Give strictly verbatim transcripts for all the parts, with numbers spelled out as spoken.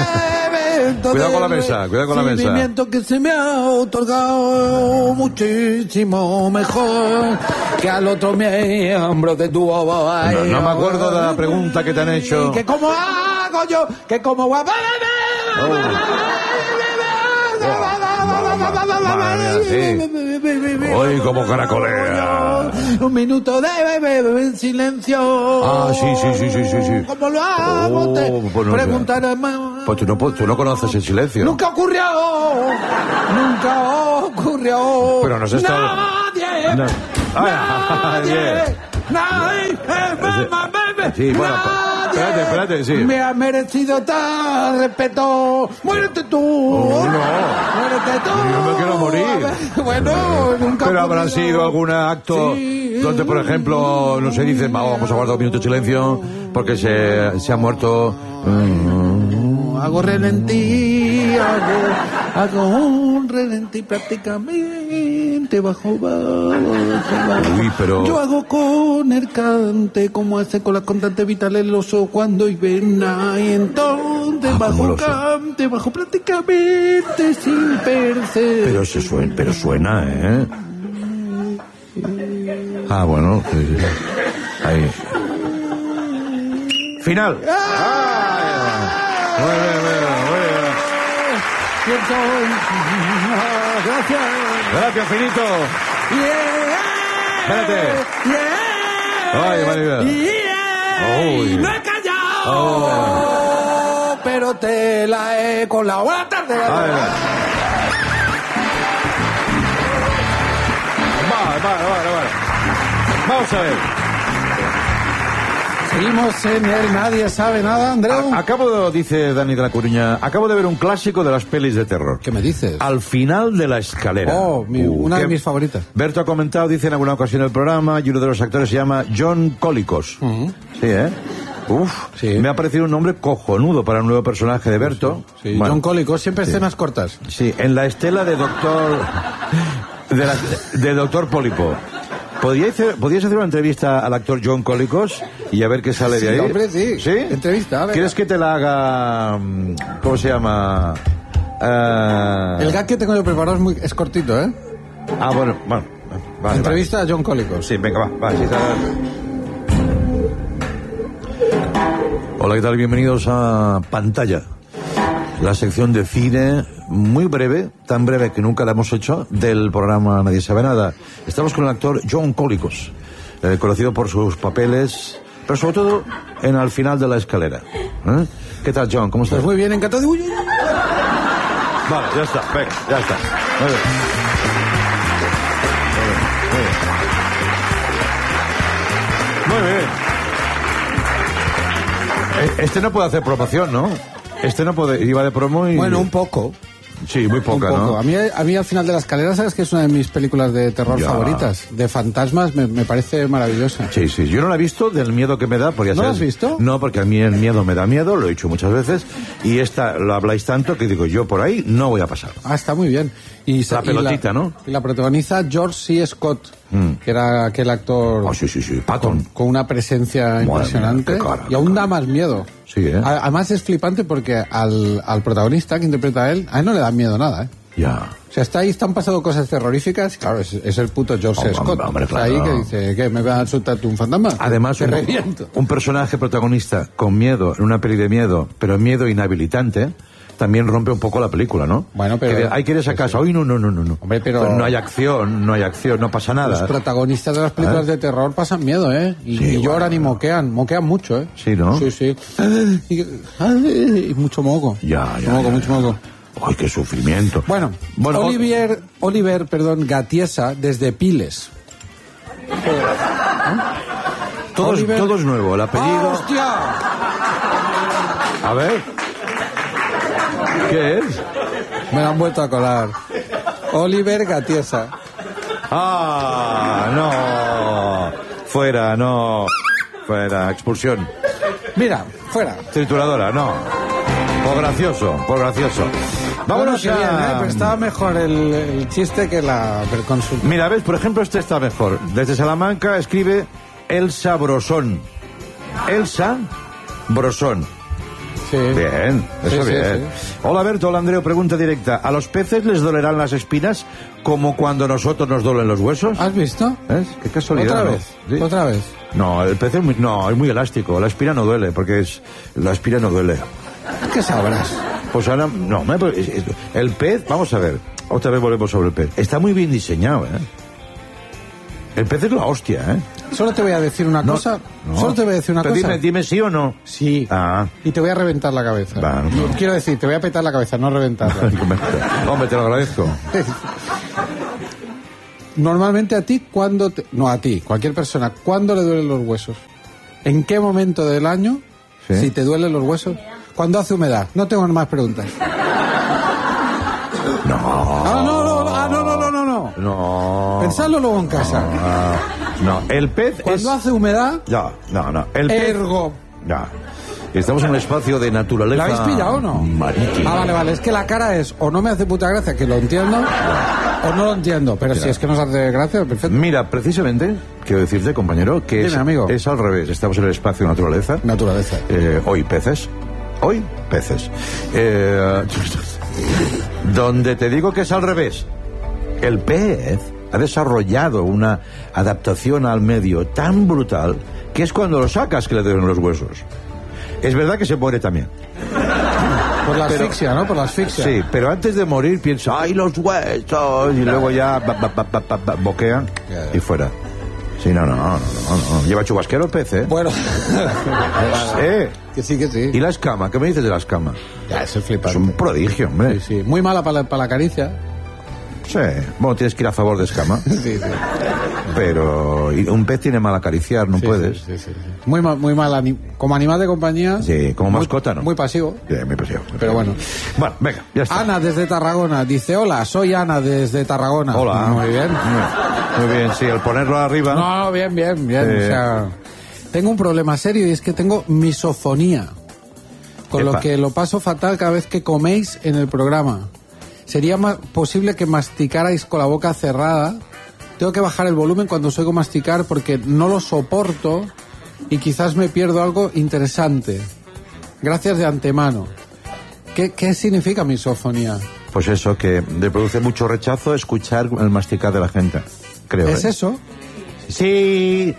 Cuidado con la mesa, cuidado con la mesa. Sentimiento que se me ha otorgado muchísimo mejor que al otro miembro de tu boba. No, no me acuerdo de la pregunta que te han hecho. Que cómo hago yo, que cómo va. Hoy como caracolea. Un minuto de silencio. Ah, sí, sí, sí, sí, sí, sí. ¿Cómo lo hago? Oh, Te pues no, preguntaré más. Pues tú no, tú no conoces el silencio. Nunca ocurrió. Nunca ocurrió. Pero nos está... Nadie. No. Nadie. Nadie. Sí, bueno, espérate, espérate, sí. Me ha merecido tal respeto. Muérete tú. Oh, no. Muérete tú. Yo me quiero morir. Bueno, nunca. Pero habrá sido algún acto sí. donde, por ejemplo, no se dice, vamos a guardar un minuto de silencio porque se, se ha muerto. Hago relentí, hago, hago un relentí prácticamente bajo, bajo, bajo. Uy, pero... Yo hago con el cante como hace con la cantante Vital el oso cuando hibernaba y entonces Ah, bajo cante, bajo prácticamente sin perder. Pero se suena, pero suena, ¿eh? Ah, bueno, sí, sí. Ahí. Final. ¡Ah! Muy bien, muy bien, muy bien. Gracias. Gracias, Finito. Yeah. Espérate. Yeah. Ay, María. Yeah. Uy. No he callado. Oh. Pero te la he colado. Buenas tardes. Vale, vale, vale, vale, vale. Vamos a ver. Seguimos en el Nadie Sabe Nada, Andreu. A- acabo de, dice Dani de la Coruña, acabo de ver un clásico de las pelis de terror. ¿Qué me dices? Al final de la escalera. Oh, mi- Uh, una de que mis favoritas. Berto ha comentado, dice en alguna ocasión en el programa, y uno de los actores se llama John Colicos. Uh-huh. Sí, ¿eh? Uf, Sí. me ha parecido un nombre cojonudo para un nuevo personaje de Berto. Sí, Bueno, John Cólico, siempre sí. escenas cortas. Sí, en la estela de Doctor... De, la- de Doctor Pólipo. ¿Podríais hacer, ¿Podríais hacer una entrevista al actor John Colicos y a ver qué sale Sí, de ahí? hombre, sí. ¿Sí? Entrevista, a ver. ¿Quieres que te la haga... mm, ¿Cómo se llama? Eh, El gag que tengo yo preparado es, muy, es cortito, ¿eh? Ah, bueno, bueno. Vale, Entrevista a John Cólico. vale. Sí, venga, va. va sí, Hola, ¿qué tal? Bienvenidos a Pantalla. La sección de cine muy breve, tan breve que nunca la hemos hecho, del programa Nadie Sabe Nada. Estamos con el actor John Colicos, eh, conocido por sus papeles, pero sobre todo en Al final de la escalera. ¿Eh? ¿Qué tal, John? ¿Cómo estás? Pues muy bien, encantado de... Uy, uy, uy. Vale, ya está, venga, ya está. Muy bien. Muy bien. Muy bien. Eh, Este no puede hacer promoción, ¿no? Este no puede, iba de promo y... Bueno, un poco. Sí, muy poca, un poco. ¿no? A mí, a mí Al final de la escalera, ¿sabes que es una de mis películas de terror Ya. favoritas? De fantasmas, me, me parece maravillosa. Sí, sí, yo no la he visto del miedo que me da, porque ya ¿No la sabes- has visto? No, porque a mí el miedo me da miedo, lo he dicho muchas veces, y esta lo habláis tanto que digo, yo por ahí no voy a pasar. Ah, está muy bien. Y sa- La pelotita, y ¿no? Y la protagoniza George C. Scott, Mm. que era aquel actor Ah, sí, sí, sí, Patton. con una presencia Madre impresionante mía, qué cara, y qué aún cara. da más miedo. Sí, ¿eh? A- Además es flipante porque al, al protagonista que interpreta a él, a él no le da miedo nada, ¿eh? Ya. O sea, está ahí, están pasando cosas terroríficas, y claro, es, es el puto George Hombre, Scott. hombre, Está claro. ahí que dice, ¿qué? ¿Me va a soltarte un fantasma? Además, Te un, reviento. un personaje protagonista con miedo, en una peli de miedo, pero miedo inhabilitante, también rompe un poco la película, ¿no? Bueno, pero- Que de- hay que ir a esa sí, casa. sí. Uy, no, no, no, no, no. Hombre, pero- Pues no hay acción, no hay acción, no pasa Los nada. protagonistas de las películas ¿Eh? de terror pasan miedo, ¿eh? Y, Sí, y lloran bueno. y moquean, moquean mucho, ¿eh? Sí, ¿no? Sí, sí. Y, y mucho moco. Ya, ya, Mucho moco, ya, mucho ya. moco. Ay, qué sufrimiento. Bueno, Bueno, Olivier, Oliver, perdón, Gatiesa, desde Piles. todo, es, Oliver- todo es nuevo, el apellido. ¡Ah, hostia! A ver. ¿Qué es? Me lo han vuelto a colar. Oliver Gatiesa. Ah, no. Fuera, no. Fuera, expulsión. Mira, fuera. Trituradora, no. Por gracioso, por gracioso. Vámonos Bueno, qué bien, ¿eh? a... Pero estaba mejor el, el chiste que la consulta. Mira, ves, por ejemplo, este está mejor. Desde Salamanca escribe Elsa Brosón. Elsa Brosón. Sí. Sí. Bien, eso Sí, sí, bien. sí. Hola Berto, hola Andreu, pregunta directa. ¿A los peces les dolerán las espinas como cuando a nosotros nos duelen los huesos? ¿Has visto? ¿Ves? Qué casualidad. ¿Otra ¿no? vez? ¿Sí? ¿Otra vez? No, el pez es muy, no, es muy elástico. La espina no duele, porque es la espina no duele. ¿Qué sabrás? Pues ahora, no, me- es- es- el pez, vamos a ver, otra vez volvemos sobre el pez. Está muy bien diseñado, ¿eh? El pez es la hostia, ¿eh? Solo te voy a decir una No, cosa. no. Solo te voy a decir una Pero cosa. Dime, dime sí o no. Sí. Ah. Y te voy a reventar la cabeza. Va, no. No, quiero decir, te voy a petar la cabeza, no reventarla. Hombre, te lo agradezco. Normalmente a ti, ¿cuándo te... No, a ti, cualquier persona, ¿cuándo le duelen los huesos? ¿En qué momento del año, Sí. si te duelen los huesos? Cuando hace humedad. No tengo más preguntas. No. Ah, no, no, ah, no, no, no, no, no. No. Pensadlo luego en casa. Ah, no, el pez Cuando es... hace humedad, No, no, no. El pez... ergo. Ya. Estamos en un espacio de naturaleza... ¿La habéis pillado o no? Marítima. Ah, vale, vale. Es que la cara es o no me hace puta gracia, que lo entiendo, o no lo entiendo. Pero si es que nos hace gracia, perfecto. Mira, precisamente, quiero decirte, compañero, que Dime, es, amigo. es al revés. Estamos en el espacio de naturaleza. Naturaleza. Eh, hoy peces. Hoy peces. Eh, donde te digo que es al revés. El pez ha desarrollado una adaptación al medio tan brutal que es cuando lo sacas que le duelen los huesos. Es verdad que se muere también. Por la Pero- asfixia, ¿no? Por la asfixia. Sí, pero antes de morir piensa, ¡ay, los huesos! Y luego ya ba, ba, ba, ba, ba, ba, boquea y fuera. Sí, no, no, no, no, no, no. Lleva chubasquero el pez, ¿eh? Bueno. Eh, Que sí, que sí. ¿Y la escama? ¿Qué me dices de la escama? Ya, es el Es flipante. un prodigio, hombre. Sí, sí. Muy mala para la, para la caricia. Sí. Bueno, tienes que ir a favor de escama. Sí, sí. Pero y un pez tiene mal acariciar, no Sí, puedes. sí, sí, sí. Muy mal, muy mal. ani- Como animal de compañía. Sí, como muy- mascota, ¿no? Muy pasivo. Bien, me paseo. Pero bueno. Bueno, venga, ya está. Ana desde Tarragona dice: hola, soy Ana desde Tarragona. Hola. Muy bien. Muy bien, sí, al ponerlo arriba. No, bien, bien, bien. Eh. O sea, tengo un problema serio y es que tengo misofonía. Con Epa. lo que lo paso fatal cada vez que coméis en el programa. Sería más posible que masticarais con la boca cerrada. Tengo que bajar el volumen cuando os oigo masticar porque no lo soporto y quizás me pierdo algo interesante. Gracias de antemano. ¿Qué, qué significa misofonía? Pues eso, que le produce mucho rechazo escuchar el masticar de la gente. Creo. ¿Es ¿eh? eso? Sí.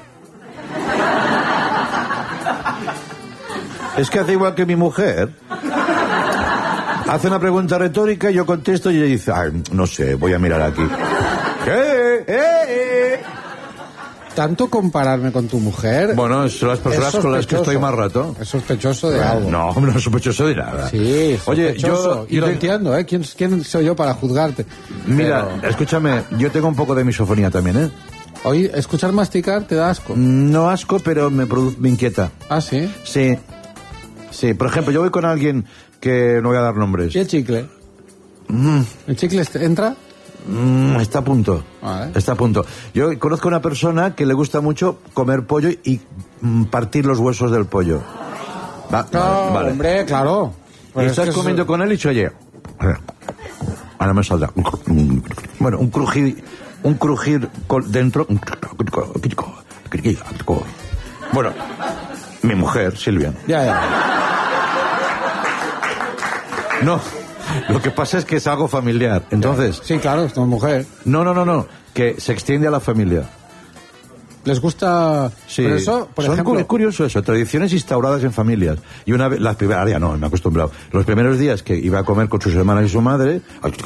Es que hace igual que mi mujer. Hace una pregunta retórica y yo contesto y ella dice, ay, no sé, voy a mirar aquí. ¿Qué? ¿Eh? ¿Eh? ¿Tanto compararme con tu mujer? Bueno, son las personas Es con las que sospechoso. estoy más rato. Es sospechoso de algo. No, hombre, no es sospechoso de nada. Sí, Oye, sospechoso. yo, y yo lo te- entiendo, ¿eh? ¿Quién, quién soy yo para juzgarte? Mira, Pero escúchame, yo tengo un poco de misofonía también, ¿eh? hoy escuchar masticar te da asco. No asco, pero me, produ- me inquieta. Ah, sí. Sí. Sí, por ejemplo, yo voy con alguien que no voy a dar nombres. ¿Y el chicle? Mm, ¿El chicle est- entra? mm, está a punto. Vale. Está a punto. Yo conozco a una persona que le gusta mucho comer pollo y mm, partir los huesos del pollo. Va, No, vale, vale. hombre, claro. Y Pues es estás que eso- comiendo con él y dice, oye, ahora me saldrá. Bueno, un crujir, un crujir col- dentro. Bueno, mi mujer, Silvia. Ya, ya. No, lo que pasa es que es algo familiar. Entonces, Sí, claro, es tu mujer. no, no, no, no, que se extiende a la familia. ¿Les gusta...? Sí, Pero eso, por son ejemplo... cu- es curioso eso, tradiciones instauradas en familias. Y una vez, las primeras, ya no, me he acostumbrado. Los primeros días que iba a comer con sus hermanas y su madre,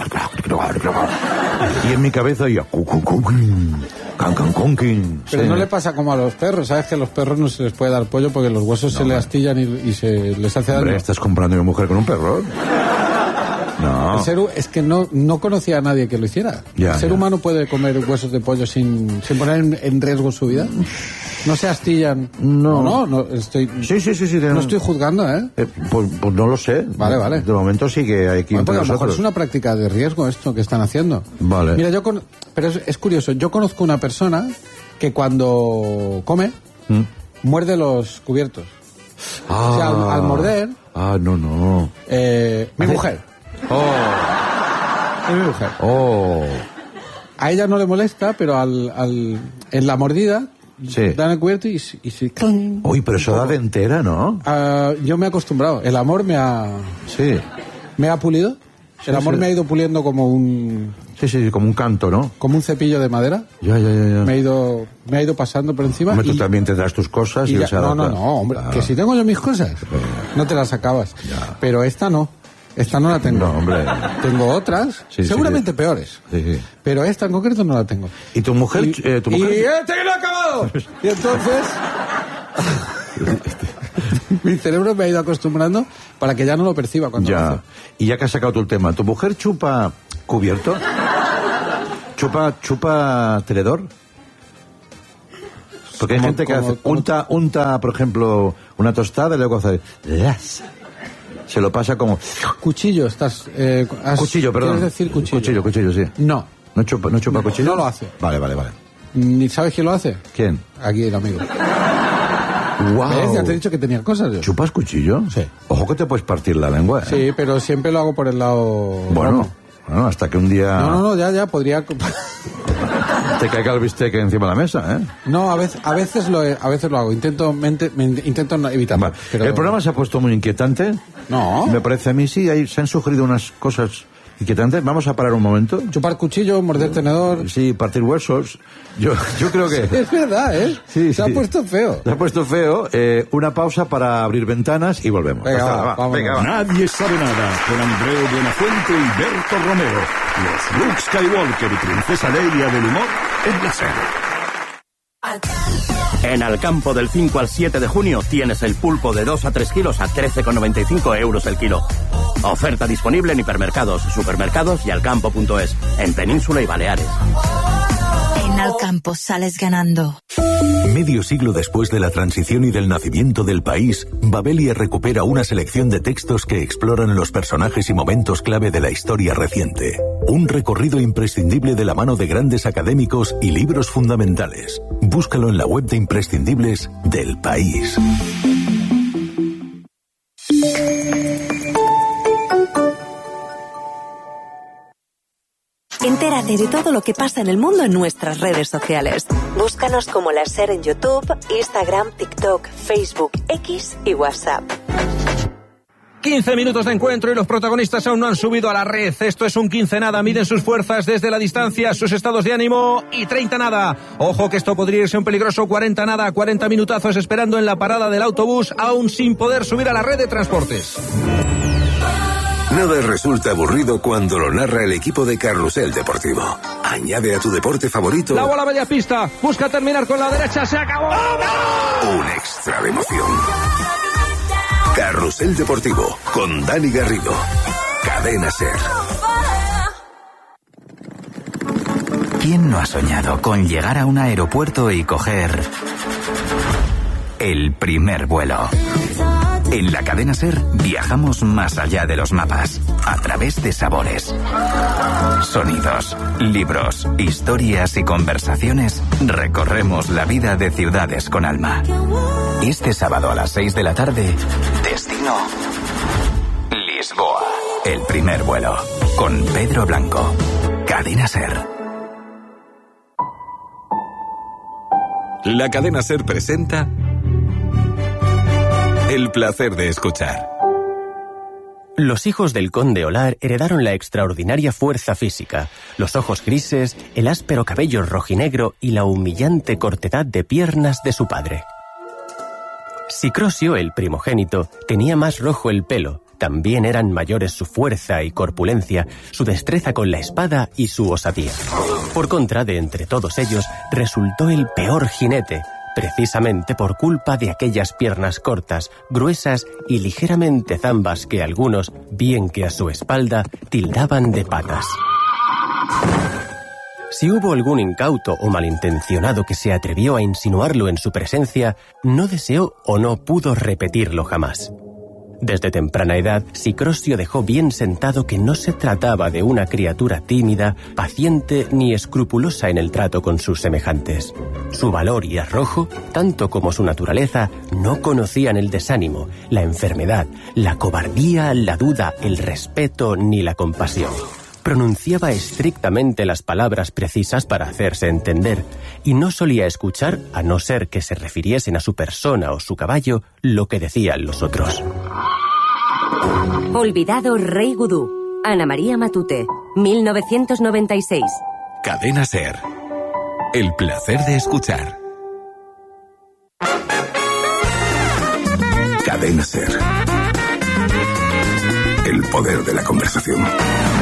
y en mi cabeza oía, can, can, conkin. Pero Sí. no le pasa como a los perros, ¿sabes? Que a los perros no se les puede dar pollo porque los huesos se le astillan y, y se les hace daño. Hombre, ¿estás comprando a mi mujer con un perro? No. El ser hu- es que no, no conocía a nadie que lo hiciera. Ya, ¿El ser ya. humano puede comer huesos de pollo sin, sin poner en, en riesgo su vida? ¿No se astillan? No. No, no, no, estoy, Sí, sí, sí, sí. no estoy juzgando, ¿eh? Eh, pues, pues no lo sé. Vale, vale. De momento sí que hay aquí Bueno, entre porque a lo mejor nosotros. es una práctica de riesgo esto que están haciendo. Vale. Mira, yo con... Pero es, es curioso, yo conozco una persona que cuando come, ¿Mm? muerde los cubiertos. Ah. O sea, al, al morder, Ah, no, no. eh, mi Hace- mujer, Oh, es mi mujer. oh. A ella no le molesta, pero al, al, en la mordida Sí. dan el cubierto y, y sí. Uy, pero eso da de entera, ¿no? Uh, yo me he acostumbrado. El amor me ha... Sí. Me ha pulido. Sí, el amor sí. me ha ido puliendo como un... Sí, sí, como un canto, ¿no? Como un cepillo de madera. Ya, ya, ya. ya. Me ha ido, me ha ido pasando por encima. Hombre, tú y, también tendrás tus cosas y, y él ya, se no, adapta. no, no, hombre. Ah. Que si tengo yo mis cosas, no te las acabas. Ya. Pero esta no. Esta no la tengo. No, hombre. Tengo otras, Sí, seguramente sí. peores. Sí, sí. Pero esta en concreto no la tengo. ¿Y tu mujer? Y, eh, tu y mujer... este que no ha acabado. Y entonces... mi cerebro me ha ido acostumbrando para que ya no lo perciba cuando lo Ya. hace. Y ya que has sacado tú el tema, ¿tu mujer chupa cubierto? ¿Chupa, chupa tenedor? Porque hay Como- gente que como- hace, como- unta, unta, por ejemplo, una tostada y luego hace... "Las". Se lo pasa como... Cuchillo, estás... Eh, has- Cuchillo, perdón. ¿Quieres decir cuchillo? Cuchillo, cuchillo, sí. No. ¿No chupa, no chupa cuchillo? No lo hace. Vale, vale, vale. ¿Ni sabes quién lo hace? ¿Quién? Aquí el amigo. ¡Wow! ¿Ves? Ya te he dicho que tenía cosas yo. ¿Chupas cuchillo? Sí. Ojo que te puedes partir la lengua, ¿eh? Sí, pero siempre lo hago por el lado... Bueno, Vamos. bueno, hasta que un día No, no, no, ya, ya, podría... te caiga el bistec encima de la mesa, ¿eh? No, a veces, a veces lo, he- a veces lo hago. Intento, mente- me- intento no evitarlo. Vale. Pero... El programa se ha puesto muy inquietante. No. Me parece a mí, sí, ahí se han sugerido unas cosas inquietantes. Vamos a parar un momento. Chupar cuchillo, morder tenedor... Sí, partir huesos. Yo, yo creo que... Es verdad, ¿eh? Sí, Se sí. ha puesto feo. Se ha puesto feo. Eh, una pausa para abrir ventanas y volvemos. Venga, Hasta va, ahora, va. vámonos. Venga, va. Nadie sabe nada, con Andreu Buenafuente y Berto Romero. Los Luke Skywalker y Princesa Leia del humor en la serie. En Alcampo del cinco al siete de junio tienes el pulpo de dos a tres kilos a trece con noventa y cinco euros el kilo. Oferta disponible en hipermercados, supermercados y alcampo punto es, en Península y Baleares. En Alcampo sales ganando. Medio siglo después de la transición y del nacimiento del país, Babelia recupera una selección de textos que exploran los personajes y momentos clave de la historia reciente. Un recorrido imprescindible de la mano de grandes académicos y libros fundamentales. Búscalo en la web de imprescindibles del país. Entérate de todo lo que pasa en el mundo en nuestras redes sociales. Búscanos como La Ser en YouTube, Instagram, TikTok, Facebook, X y WhatsApp. quince minutos de encuentro y los protagonistas aún no han subido a la red. Esto es un quince nada. Miden sus fuerzas desde la distancia, sus estados de ánimo y treinta nada. Ojo que esto podría irse un peligroso cuarenta nada. cuarenta minutazos esperando en la parada del autobús aún sin poder subir a la red de transportes. Nada resulta aburrido cuando lo narra el equipo de Carrusel Deportivo. Añade a tu deporte favorito La bola media pista. Busca terminar con la derecha. Se acabó. un extra de emoción. Carrusel Deportivo con Dani Garrido. Cadena Ser. ¿Quién no ha soñado con llegar a un aeropuerto y coger el primer vuelo? En la Cadena Ser viajamos más allá de los mapas, a través de sabores, sonidos, libros, historias y conversaciones. Recorremos la vida de ciudades con alma. Este sábado a las seis de la tarde, destino Lisboa. El primer vuelo, con Pedro Blanco. Cadena Ser. La Cadena Ser presenta El placer de escuchar. Los hijos del conde Olar heredaron la extraordinaria fuerza física, los ojos grises, el áspero cabello rojinegro y la humillante cortedad de piernas de su padre. Sicrosio, el primogénito, tenía más rojo el pelo. También eran mayores su fuerza y corpulencia, su destreza con la espada y su osadía. Por contra, de entre todos ellos, resultó el peor jinete, precisamente por culpa de aquellas piernas cortas, gruesas y ligeramente zambas que algunos, bien que a su espalda, tildaban de patas. Si hubo algún incauto o malintencionado que se atrevió a insinuarlo en su presencia, no deseó o no pudo repetirlo jamás. Desde temprana edad, Sicrosio dejó bien sentado que no se trataba de una criatura tímida, paciente ni escrupulosa en el trato con sus semejantes. Su valor y arrojo, tanto como su naturaleza, no conocían el desánimo, la enfermedad, la cobardía, la duda, el respeto ni la compasión. pronunciaba estrictamente las palabras precisas para hacerse entender, y no solía escuchar, a no ser que se refiriesen a su persona o su caballo, lo que decían los otros. Olvidado Rey Gudú. Ana María Matute, mil novecientos noventa y seis. Cadena SER. El placer de escuchar. Cadena SER. El poder de la conversación.